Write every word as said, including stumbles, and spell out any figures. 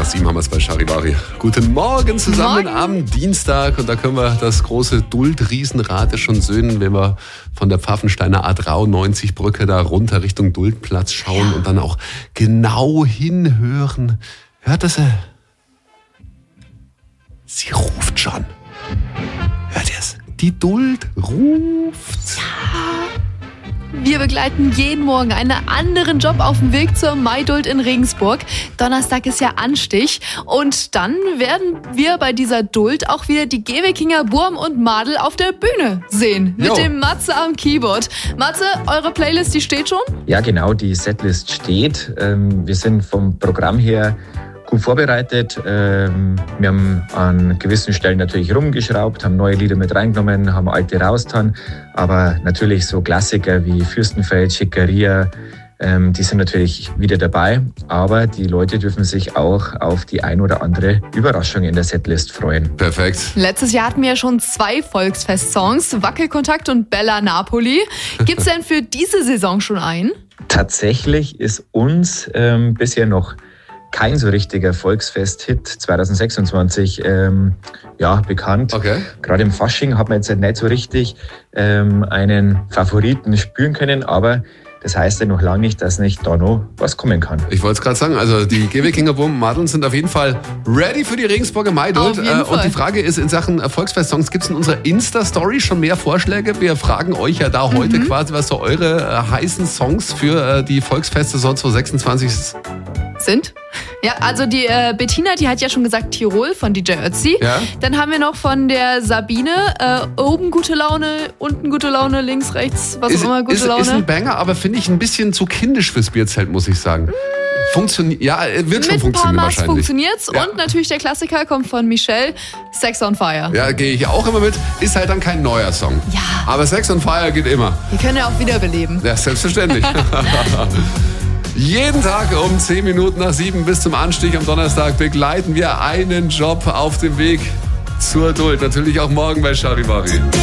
nach sieben haben wir es bei Charivari. Guten Morgen zusammen Morgen. Am Dienstag. Und da können wir das große Duld-Riesenrad schon söhnen, wenn wir von der Pfaffensteiner A dreiundneunzig Brücke da runter Richtung Duldplatz schauen Ja. und dann auch genau hinhören. Hört das? äh? Sie ruft schon. Hört ihr es? Die Duld ruft. Wir begleiten jeden Morgen einen anderen Job auf dem Weg zur Maiduld in Regensburg. Donnerstag ist ja Anstich. Und dann werden wir bei dieser Duld auch wieder die Gewekinger Burm und Madel auf der Bühne sehen. Mit Jo. dem Matze am Keyboard. Matze, eure Playlist, die steht schon? Ja, genau, die Setlist steht. Ähm, wir sind vom Programm her gut vorbereitet. Ähm, wir haben an gewissen Stellen natürlich rumgeschraubt, haben neue Lieder mit reingenommen, haben alte rausgetan. Aber natürlich so Klassiker wie Fürstenfeld, Schickeria, ähm, die sind natürlich wieder dabei. Aber die Leute dürfen sich auch auf die ein oder andere Überraschung in der Setlist freuen. Perfekt. Letztes Jahr hatten wir ja schon zwei Volksfest-Songs, Wackelkontakt und Bella Napoli. Gibt's denn für diese Saison schon einen? Tatsächlich ist uns ähm, bisher noch kein so richtiger Volksfest-Hit zwanzig sechsundzwanzig ähm, ja, bekannt. Okay. Gerade im Fasching hat man jetzt nicht so richtig ähm, einen Favoriten spüren können, aber das heißt ja noch lange nicht, dass nicht da noch was kommen kann. Ich wollte es gerade sagen, also die Gewekinger Burm und Madeln sind auf jeden Fall ready für die Regensburger Maiduld. Auf jeden Äh, Fall. Und die Frage ist in Sachen Volksfest-Songs, gibt es in unserer Insta-Story schon mehr Vorschläge? Wir fragen euch ja da heute Mhm. quasi, was so eure äh, heißen Songs für äh, die Volksfest-Saison zwanzig sechsundzwanzig Sind? Ja, also die äh, Bettina, die hat ja schon gesagt Tirol von D J Ötzi. Ja. Dann haben wir noch von der Sabine äh, oben gute Laune, unten gute Laune, links, rechts, was ist, auch immer, gute ist, Laune. ist ein Banger, aber finde ich ein bisschen zu kindisch fürs Bierzelt, muss ich sagen. Funktioniert, ja, äh, wird schon Mit ein paar funktionieren Maß wahrscheinlich. funktioniert's. Ja. Und natürlich der Klassiker kommt von Michelle, Sex on Fire. Ja, gehe ich auch immer mit. Ist halt dann kein neuer Song. Ja. Aber Sex on Fire geht immer. Wir können ja auch wiederbeleben. Ja, selbstverständlich. Jeden Tag um zehn Minuten nach sieben bis zum Anstich am Donnerstag begleiten wir einen Job auf dem Weg zur Duld. Natürlich auch morgen bei Charivari.